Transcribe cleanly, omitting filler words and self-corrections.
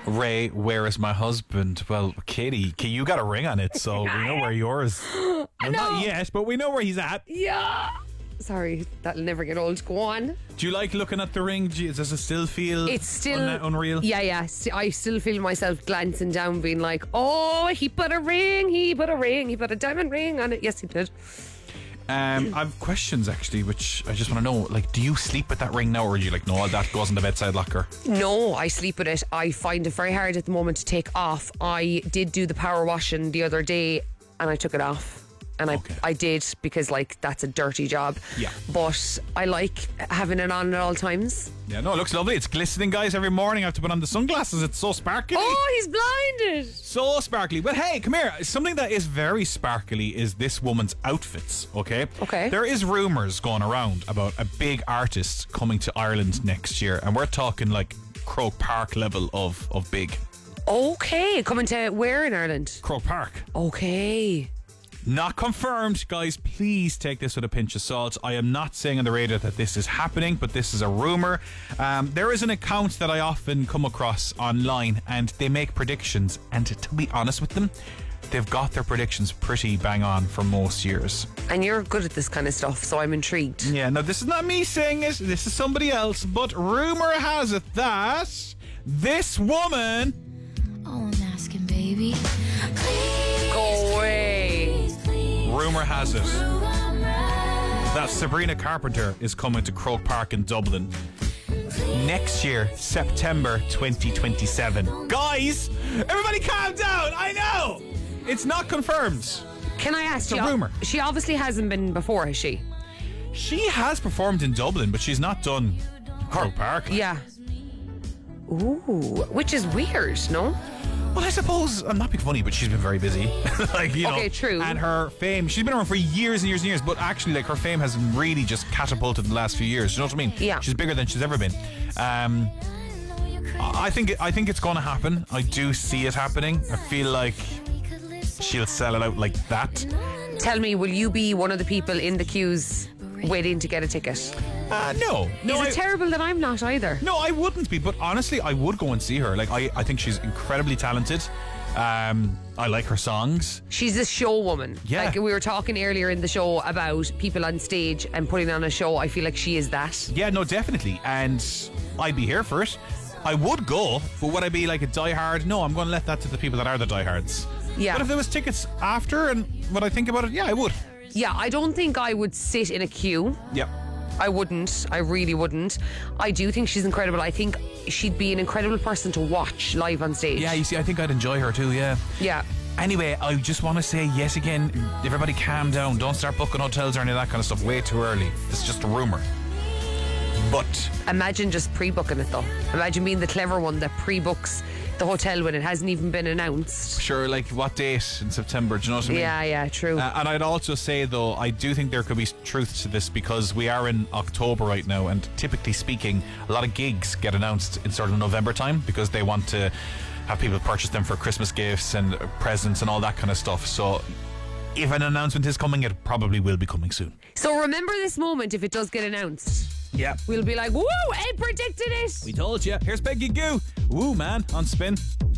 Ray, where is my husband? Well, Katie, you got a ring on it, so we know where yours. Well, not yet, but we know where he's at. Yeah. Sorry, that'll never get old. Go on. Do you like looking at the ring? Does it still feel It's still unreal? Yeah. I still feel myself glancing down, being like, oh, he put a ring, he put a diamond ring on it. Yes, he did. I've questions actually, which I just want to know. Like, do you sleep with that ring now, or do you like, no, that goes in the bedside locker? No, I sleep with it. I find it very hard at the moment to take off. I did do the power washing the other day, and I took it off. And I did, because like that's a dirty job. Yeah. But I like having it on at all times. Yeah, no, it looks lovely. It's glistening, guys. Every morning I have to put on the sunglasses. It's so sparkly. Oh, he's blinded. So sparkly. But hey, come here. Something that is very sparkly is this woman's outfits, okay? Okay. There is rumours going around about a big artist coming to Ireland next year, and we're talking like Croke Park level of big. Okay, coming to where in Ireland? Croke Park. Okay. Not confirmed, guys. Please take this with a pinch of salt. I am not saying on the radio that this is happening, but this is a rumour. There is an account that I often come across online, and they make predictions. And to be honest with them, they've got their predictions pretty bang on for most years. And you're good at this kind of stuff, so I'm intrigued. Yeah, no, this is not me saying it. This is somebody else. But rumour has it that this woman... Oh, I'm asking, baby. Please, Go away. Rumour has it that Sabrina Carpenter is coming to Croke Park in Dublin next year, September 2027. Guys, everybody calm down. I know it's not confirmed. Can I ask It's a rumour. She obviously hasn't been before, has she? She has performed in Dublin, but she's not done Croke Park. Yeah. Ooh, which is weird, no? Well, I suppose, I'm not being funny, but she's been very busy. Like, you know. Okay, true. And her fame, she's been around for years and years and years, but actually, like, her fame has really just catapulted in the last few years. You know what I mean? Yeah. She's bigger than she's ever been. I think it's going to happen. I do see it happening. I feel like she'll sell it out like that. Tell me, will you be one of the people in the queues waiting to get a ticket? No. Is it terrible that I'm not either? No, I wouldn't be, but honestly, I would go and see her. Like, I think she's incredibly talented. I like her songs. She's a show woman. Yeah. Like we were talking earlier in the show about people on stage and putting on a show. I feel like she is that. Yeah, no, definitely. And I'd be here for it. I would go, but would I be like a diehard? No, I'm going to let that to the people that are the diehards. Yeah. But if there was tickets after and would I think about it? Yeah, I would. Yeah, I don't think I would sit in a queue. Yep. I wouldn't. I really wouldn't. I do think she's incredible. I think she'd be an incredible person to watch live on stage. Yeah, you see, I think I'd enjoy her too, yeah. Yeah. Anyway, I just want to say yes again. Everybody calm down. Don't start booking hotels or any of that kind of stuff way too early. It's just a rumour. But Imagine just pre-booking it though. Imagine being the clever one that pre-books the hotel when it hasn't even been announced. sure, like what date in September? Do you know what I mean? Yeah, true. And I'd also say, though, I do think there could be truth to this because we are in October right now, and typically speaking, a lot of gigs get announced in sort of November time because they want to have people purchase them for Christmas gifts and presents and all that kind of stuff. So if an announcement is coming, it probably will be coming soon. So remember this moment if it does get announced. Yeah. We'll be like, woo, Ed predicted it. We told you. Here's Peggy Goo. Woo, man, on Spin.